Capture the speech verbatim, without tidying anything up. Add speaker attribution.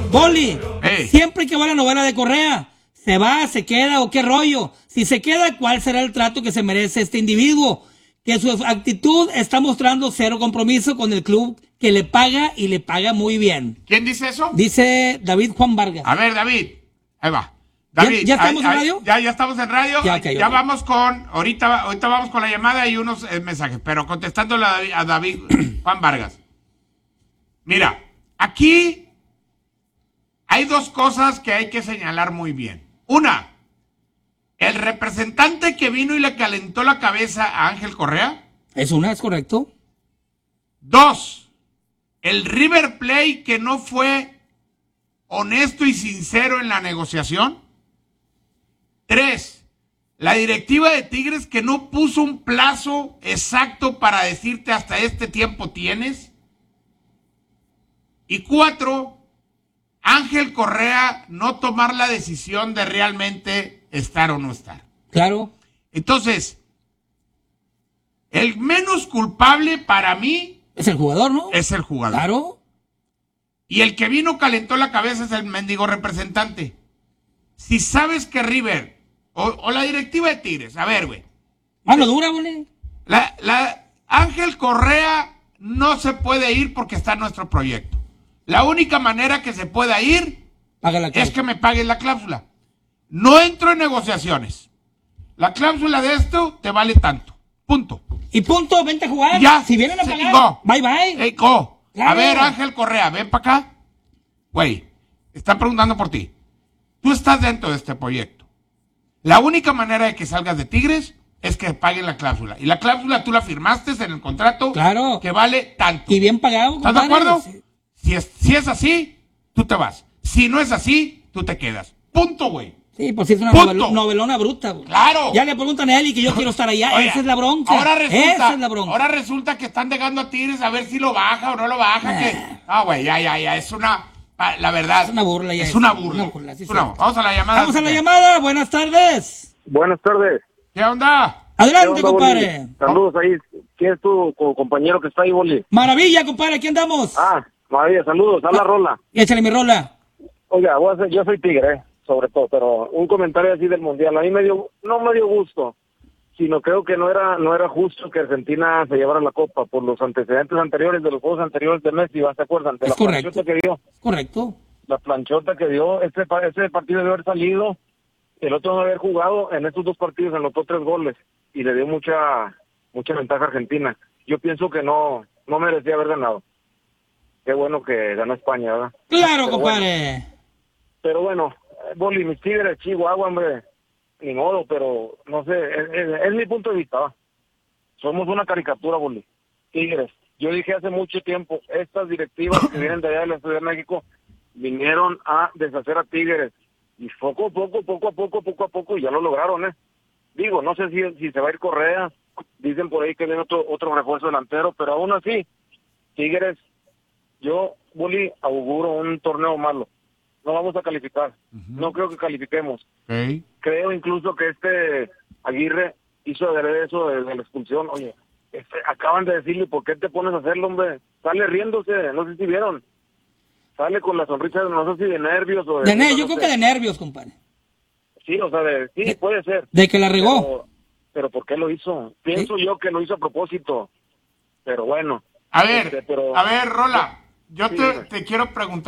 Speaker 1: Boli,
Speaker 2: hey.
Speaker 1: Siempre que va la novela de Correa, ¿se va, se queda o qué rollo? Si se queda, ¿cuál será el trato que se merece este individuo? Que su actitud está mostrando cero compromiso con el club que le paga y le paga muy bien.
Speaker 2: ¿Quién dice eso?
Speaker 1: Dice David Juan Vargas.
Speaker 2: A ver, David, ahí va. David,
Speaker 1: ¿Ya, ya estamos
Speaker 2: ahí,
Speaker 1: en radio?
Speaker 2: Ahí, ya, ya estamos en radio.
Speaker 1: Ya, okay,
Speaker 2: ya
Speaker 1: okay.
Speaker 2: vamos con, ahorita, ahorita vamos con la llamada y unos eh, mensajes, pero contestándole a David, a David Juan Vargas. Mira, aquí hay dos cosas que hay que señalar muy bien. Una, el representante que vino y le calentó la cabeza a Ángel Correa.
Speaker 1: Es una, es correcto.
Speaker 2: Dos, el River Plate que no fue honesto y sincero en la negociación. Tres, la directiva de Tigres que no puso un plazo exacto para decirte hasta este tiempo tienes. Y cuatro, Ángel Correa no tomar la decisión de realmente estar o no estar.
Speaker 1: Claro.
Speaker 2: Entonces, el menos culpable para mí
Speaker 1: es el jugador, ¿no?
Speaker 2: Es el jugador.
Speaker 1: Claro.
Speaker 2: Y el que vino calentó la cabeza es el mendigo representante. Si sabes que River o, o la directiva de Tigres, a ver, güey.
Speaker 1: Mano dura, güey.
Speaker 2: La, la Ángel Correa no se puede ir porque está en nuestro proyecto. La única manera que se pueda ir es que me paguen la cláusula. No entro en negociaciones. La cláusula de esto te vale tanto. Punto.
Speaker 1: Y punto, vente a jugar.
Speaker 2: Ya.
Speaker 1: Si vienen a
Speaker 2: se,
Speaker 1: pagar,
Speaker 2: go.
Speaker 1: bye bye.
Speaker 2: Hey, go.
Speaker 1: Claro.
Speaker 2: A ver, Ángel Correa, ven para acá. Güey, están preguntando por ti. Tú estás dentro de este proyecto. La única manera de que salgas de Tigres es que paguen la cláusula. Y la cláusula tú la firmaste en el contrato.
Speaker 1: Claro.
Speaker 2: Que vale tanto.
Speaker 1: Y bien pagado.
Speaker 2: ¿Estás
Speaker 1: compadre?
Speaker 2: de acuerdo? Sí. Si es, si es así, tú te vas. Si no es así, tú te quedas. Punto, güey.
Speaker 1: Sí, pues sí es una novel, novelona bruta, güey.
Speaker 2: Claro.
Speaker 1: Ya le preguntan a él y que yo quiero estar allá.
Speaker 2: Oye,
Speaker 1: esa es la bronca.
Speaker 2: Ahora resulta,
Speaker 1: Esa es la bronca.
Speaker 2: Ahora resulta que están dejando a Tigres a ver si lo baja o no lo baja. Eh. Que... Ah, güey, ya, ya, ya. Es una... La verdad.
Speaker 1: Es una burla ya.
Speaker 2: Es una burla.
Speaker 1: Una burla sí,
Speaker 2: una,
Speaker 1: sí.
Speaker 2: Vamos a la llamada.
Speaker 1: Vamos a la llamada. Buenas tardes.
Speaker 3: Buenas tardes.
Speaker 2: ¿Qué onda?
Speaker 1: Adelante,
Speaker 3: ¿Qué onda,
Speaker 1: compadre.
Speaker 3: Boli? Saludos ahí. ¿Quién es tu compañero que está ahí, Boli?
Speaker 1: Maravilla, compadre. Aquí andamos.
Speaker 3: Ah, maravilla. Saludos. Habla
Speaker 1: ah,
Speaker 3: Rola.
Speaker 1: Échale mi rola.
Speaker 3: Oiga, voy a hacer, yo soy Tigre, eh, sobre todo, pero un comentario así del Mundial. A mí me dio, no me dio gusto, sino creo que no era no era justo que Argentina se llevara la Copa por los antecedentes anteriores de los juegos anteriores de Messi, ¿se acuerdan? De
Speaker 1: es
Speaker 3: la
Speaker 1: correcto.
Speaker 3: planchota que dio.
Speaker 1: Correcto.
Speaker 3: La planchota que dio, ese, ese partido debe haber salido, el otro no haber jugado, en estos dos partidos anotó tres goles y le dio mucha mucha ventaja a Argentina. Yo pienso que no no merecía haber ganado. Qué bueno que ganó España, ¿verdad?
Speaker 1: Claro,
Speaker 3: pero
Speaker 1: compadre.
Speaker 3: Bueno, pero bueno, Boli, mis Tigres, Chihuahua, hombre, ni modo, pero no sé, es, es, es mi punto de vista, ¿va? Somos una caricatura, Boli. Tigres. Yo dije hace mucho tiempo, estas directivas que vienen de allá de la Ciudad de México vinieron a deshacer a Tigres. Y poco a poco, poco a poco, poco a poco, y ya lo lograron, ¿eh? Digo, no sé si, si se va a ir Correa, dicen por ahí que viene otro, otro refuerzo delantero, pero aún así, Tigres, yo, Boli, auguro un torneo malo. No vamos a calificar. Uh-huh. No creo que califiquemos.
Speaker 2: Okay.
Speaker 3: Creo incluso que este Aguirre hizo de eso de, de la expulsión. Oye, este, acaban de decirle, ¿por qué te pones a hacerlo, hombre? Sale riéndose, no sé si vieron. Sale con la sonrisa, no sé si de nervios o de...
Speaker 1: de ne-
Speaker 3: no
Speaker 1: yo
Speaker 3: sé.
Speaker 1: creo que de nervios, compadre.
Speaker 3: Sí, o sea, de, sí,
Speaker 1: de,
Speaker 3: puede ser.
Speaker 1: De que la regó.
Speaker 3: Pero, pero ¿por qué lo hizo? Pienso ¿Sí? yo que lo hizo a propósito. Pero bueno.
Speaker 2: A ver,
Speaker 3: este, pero,
Speaker 2: a ver, Rola, yo
Speaker 3: sí,
Speaker 2: te, te quiero preguntar.